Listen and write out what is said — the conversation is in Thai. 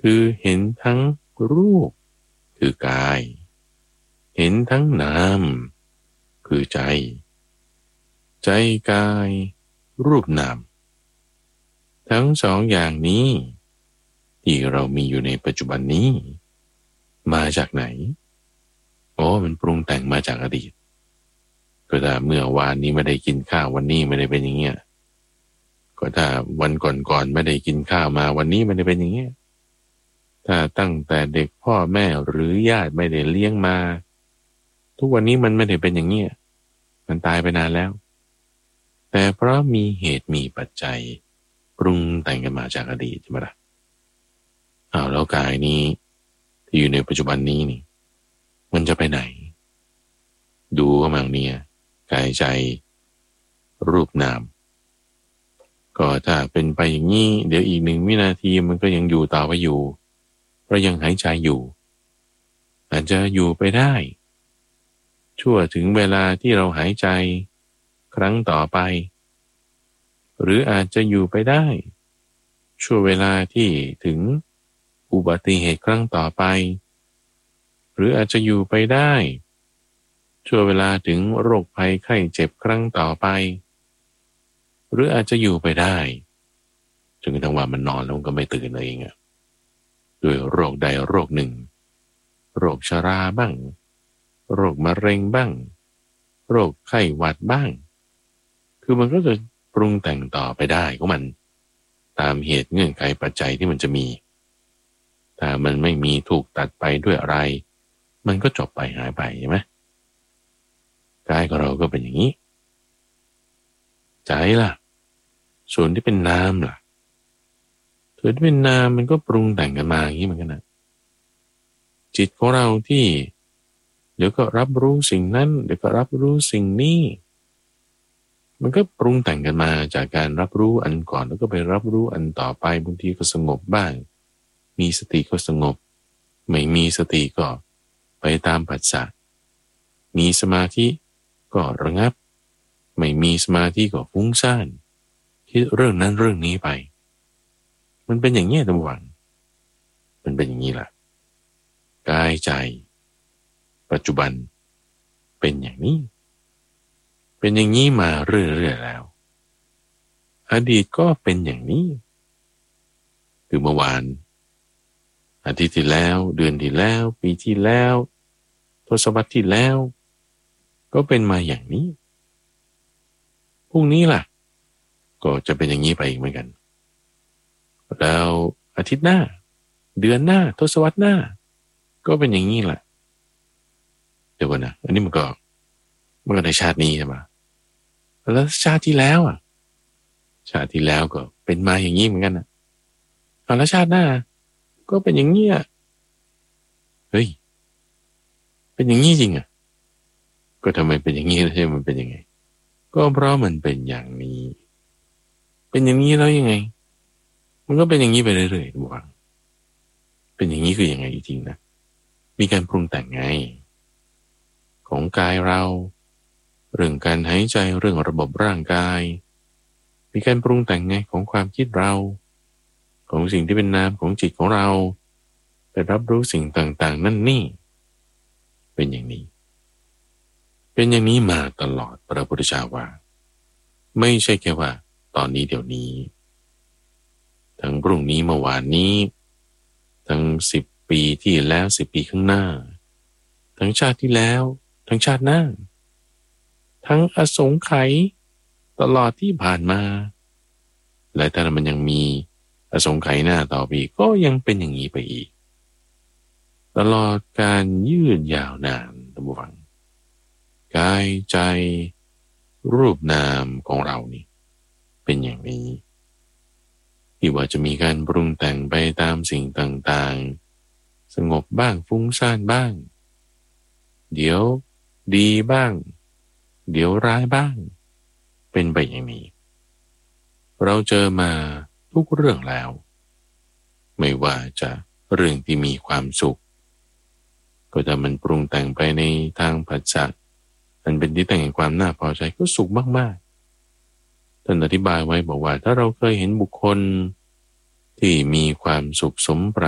คือเห็นทั้งรูปคือกายเห็นทั้งนามคือใจใจกายรูปนามทั้งสองอย่างนี้ที่เรามีอยู่ในปัจจุบันนี้มาจากไหนมันปรุงแต่งมาจากอดีตก็ถ้าเมื่อวานนี้ไม่ได้กินข้าววันนี้ไม่ได้เป็นอย่างเงี้ยก็ถ้าวันก่อนไม่ได้กินข้าวมาวันนี้ไม่ได้เป็นอย่างเงี้ยถ้าตั้งแต่เด็กพ่อแม่หรือญาติไม่ได้เลี้ยงมาทุกวันนี้มันไม่ได้เป็นอย่างเงี้ยมันตายไปนานแล้วแต่เพราะมีเหตุมีปัจจัยปรุงแต่งกันมาจากอดีตใช่ไหมล่ะแล้วกายนี้ที่อยู่ในปัจจุบันนี้นี่มันจะไปไหนดูกำลังเนี่ยกายใจรูปนามก็ถ้าเป็นไปอย่างนี้เดี๋ยวอีก1 วินาทีมันก็ยังอยู่ต่อไปอยู่เพราะยังหายใจอยู่อาจจะอยู่ไปได้ชั่วถึงเวลาที่เราหายใจครั้งต่อไปหรืออาจจะอยู่ไปได้ชั่วเวลาที่ถึงอุบัติเหตุครั้งต่อไปหรืออาจจะอยู่ไปได้ชั่วเวลาถึงโรคภัยไข้เจ็บครั้งต่อไปหรืออาจจะอยู่ไปได้จนกระทั่งว่ามันนอนแล้วมันก็ไม่ตื่นเลยเองด้วยโรคใดโรคหนึ่งโรคชราบ้างโรคมะเร็งบ้างโรคไข้หวัดบ้างคือมันก็จะปรุงแต่งต่อไปได้ของมันตามเหตุเงื่อนไขปัจจัยที่มันจะมีถ้ามันไม่มีถูกตัดไปด้วยอะไรมันก็จบไปหายไปใช่ไหมกายของเราก็เป็นอย่างนี้ใจล่ะส่วนที่เป็นนามล่ะส่วนที่เป็นนามมันก็ปรุงแต่งกันมาอย่างนี้เหมือนกันนะจิตของเราที่เดี๋ยวก็รับรู้สิ่งนั้นเดี๋ยวก็รับรู้สิ่งนี้มันก็ปรุงแต่งกันมาจากการรับรู้อันก่อนแล้วก็ไปรับรู้อันต่อไปบางทีก็สงบบ้างมีสติก็สงบไม่มีสติก็ไปตามผัสสะมีสมาธิก็ระงับไม่มีสมาธิก็ฟุ้งซ่านคิดเรื่องนั้นเรื่องนี้ไปมันเป็นอย่างนี้ทุกวันมันเป็นอย่างนี้แหละกายใจปัจจุบันเป็นอย่างนี้เป็นอย่างนี้มาเรื่อยๆแล้วอดีตก็เป็นอย่างนี้คือเมื่อวานอาทิตย์ที่แล้วเดือนที่แล้วปีที่แล้วทศวรรษที่แล้วก็เป็นมาอย่างนี้พรุ่งนี้ล่ะก็จะเป็นอย่างนี้ไปอีกเหมือนกันแล้วอาทิตย์หน้าเดือนหน้าทศวรรษหน้าก็เป็นอย่างนี้แหละเดี๋ยวก่อนนะอันนี้มันก็ในชาตินี้ใช่ไหมแล้วชาติที่แล้วชาติที่แล้วก็เป็นมาอย่างนี้เหมือนกันนะแล้วชาติหน้าก็เป็นอย่างนี้เฮ้ยเป็นอย่างนี้จริงก็ทำไมเป็นอย่างนี้แล้วใช่มันเป็นยังไงก็เพราะมันเป็นอย่างนี้เป็นอย่างนี้แล้วยังไงมันก็เป็นอย่างนี้ไปเรื่อยๆทุกวันเป็นอย่างนี้คือยังไงจริงๆนะมีการปรุงแต่งไงของกายเราเรื่องการหายใจเรื่องระบบร่างกายมีการปรุงแต่งไงของความคิดเราของสิ่งที่เป็นนามของจิตของเราไปรับรู้สิ่งต่างๆนั่นนี่เป็นอย่างนี้เป็นอย่างนี้มาตลอดพระพุทธเจ้าว่าไม่ใช่แค่ว่าตอนนี้เดี๋ยวนี้ทั้งพรุ่งนี้เมื่อวานนี้ทั้ง10 ปีที่แล้ว10 ปีข้างหน้าทั้งชาติที่แล้วทั้งชาติหน้าทั้งอสงไขยตลอดที่ผ่านมาและถ้ามันยังมีอสงไขยหน้าต่อไปก็ยังเป็นอย่างนี้ไปอีกตลอดการยืดยาวนานท่านผู้ฟังกายใจรูปนามของเรานี่เป็นอย่างนี้ที่ว่าจะมีการปรุงแต่งไปตามสิ่งต่างๆสงบบ้างฟุ้งซ่านบ้างเดี๋ยวดีบ้างเดี๋ยวร้ายบ้างเป็นไปอย่างนี้เราเจอมาทุกเรื่องแล้วไม่ว่าจะเรื่องที่มีความสุขก็ถ้ามันปรุงแต่งไปในทางผัสสะมันเป็นที่แต่งแห่งความน่าพอใจก็สุขมากๆท่านอธิบายไว้บอกว่าถ้าเราเคยเห็นบุคคลที่มีความสุขสมปรารถนา